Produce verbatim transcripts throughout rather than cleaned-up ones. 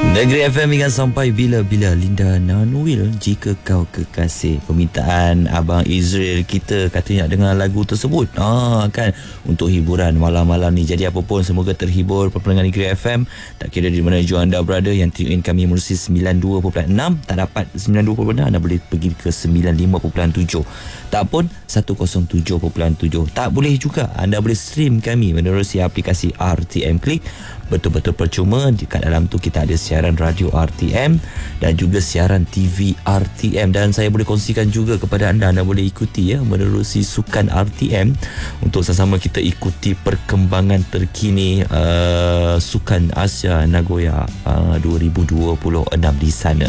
Negeri F M ingat sampai bila-bila Linda Nanuil, jika kau kekasih. Permintaan Abang Israel kita katanya nak dengar lagu tersebut. Ah kan, untuk hiburan malam-malam ni. Jadi apa pun semoga terhibur perpendengar Negeri F M. Tak kira di mana jua anda berada, yang tune in kami menerusi sembilan puluh dua perpuluhan enam. Tak dapat sembilan puluh dua perpuluhan enam, anda boleh pergi ke sembilan puluh lima perpuluhan tujuh. Tak pun seratus tujuh perpuluhan tujuh. Tak boleh juga, anda boleh stream kami menerusi aplikasi R T M Click. Betul-betul percuma. Dekat dalam tu kita ada siaran radio R T M dan juga siaran T V R T M. Dan saya boleh kongsikan juga kepada anda, anda boleh ikuti ya menerusi sukan R T M untuk sama-sama kita ikuti perkembangan terkini uh, sukan Asia Nagoya uh, dua ribu dua puluh enam di sana.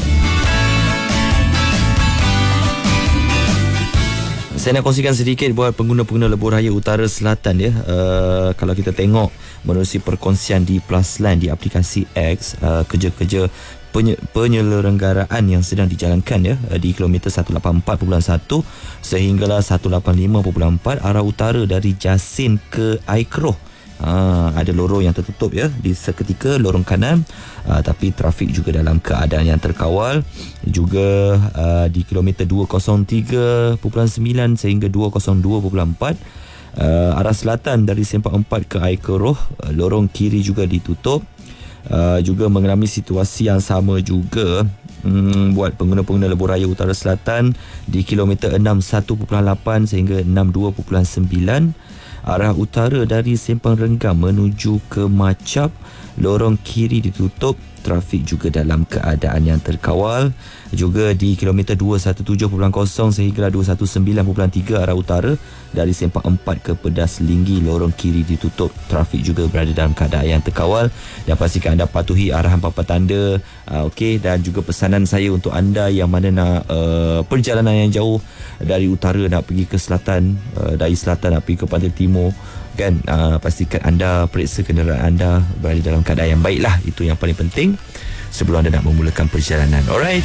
Saya nak kongsikan sedikit buat pengguna-pengguna Lebuh Raya Utara Selatan ya. Uh, kalau kita tengok menerusi perkongsian di Plusline di aplikasi X, uh, kerja-kerja penye- penyelenggaraan yang sedang dijalankan ya di kilometer seratus lapan puluh empat perpuluhan satu sehinggalah seratus lapan puluh lima perpuluhan empat arah utara dari Jasin ke Aikroh. Ha, ada lorong yang tertutup ya di seketika lorong kanan, uh, tapi trafik juga dalam keadaan yang terkawal. Juga uh, di kilometer dua kosong tiga perpuluhan sembilan sehingga dua kosong dua perpuluhan empat uh, arah selatan dari Sempak empat ke Aikroh, uh, lorong kiri juga ditutup. Uh, juga mengalami situasi yang sama juga Hmm, buat pengguna-pengguna Lebuh Raya Utara Selatan di kilometer enam puluh satu perpuluhan lapan sehingga enam puluh dua perpuluhan sembilan arah utara dari Sempang Renggam menuju ke Macap, lorong kiri ditutup, trafik juga dalam keadaan yang terkawal. Juga di kilometer dua satu tujuh perpuluhan kosong sehingga dua satu sembilan perpuluhan tiga arah utara dari Sempak empat ke Pedas Linggi, lorong kiri ditutup, trafik juga berada dalam keadaan yang terkawal. Dan pastikan anda patuhi arahan papan tanda. uh, Okey, dan juga pesanan saya untuk anda yang mana nak uh, perjalanan yang jauh dari utara nak pergi ke selatan, uh, dari selatan nak pergi ke pantai timur kan, uh, pastikan anda periksa kenderaan anda berada dalam keadaan yang baik lah. Itu yang paling penting sebelum anda nak memulakan perjalanan. Alright.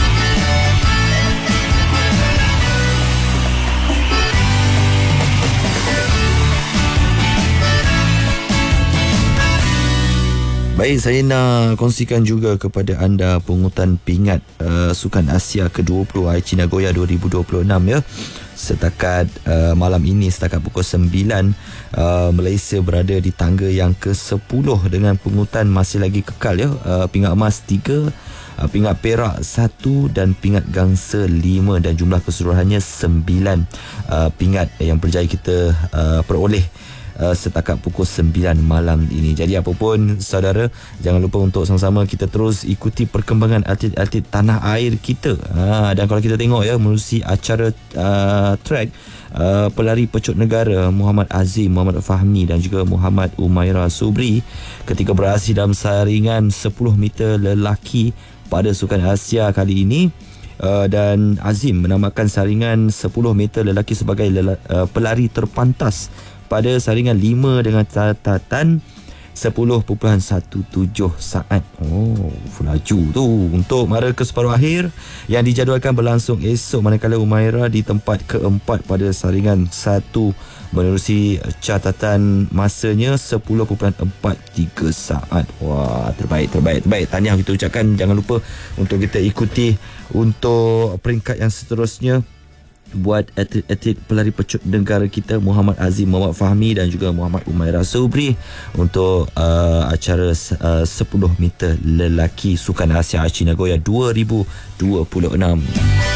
Baik, saya nak kongsikan juga kepada anda pungutan pingat uh, Sukan Asia ke dua puluh Aichi Nagoya dua ribu dua puluh enam ya. Setakat uh, malam ini, setakat pukul sembilan, uh, Malaysia berada di tangga yang ke sepuluh dengan pungutan masih lagi kekal ya. Uh, pingat emas tiga, uh, pingat perak satu dan pingat gangsa lima, dan jumlah keseluruhannya sembilan uh, pingat yang berjaya kita uh, peroleh Uh, setakat pukul sembilan malam ini. Jadi apa pun saudara, jangan lupa untuk sama-sama kita terus ikuti perkembangan atlet-atlet tanah air kita. Ha, dan kalau kita tengok ya menerusi acara uh, track uh, pelari pecut negara Muhammad Azim, Muhammad Fahmi dan juga Muhammad Umaira Subri ketika beraksi dalam saringan sepuluh meter lelaki pada Sukan Asia kali ini. Uh, dan Azim menamakan saringan sepuluh meter lelaki sebagai lela, uh, pelari terpantas pada saringan lima dengan catatan sepuluh perpuluhan tujuh belas saat. Oh, laju tu untuk mara ke separuh akhir yang dijadualkan berlangsung esok, manakala Umaira di tempat keempat pada saringan satu menerusi catatan masanya sepuluh perpuluhan empat tiga saat. Wah, terbaik, terbaik, terbaik. Tahniah kita ucapkan. Jangan lupa untuk kita ikuti untuk peringkat yang seterusnya buat atlet-atlet pelari pecut negara kita Muhammad Azim, Muhammad Fahmi dan juga Muhammad Umaira Subri untuk uh, acara uh, sepuluh meter lelaki Sukan Asia Aichi Nagoya dua ribu dua puluh enam.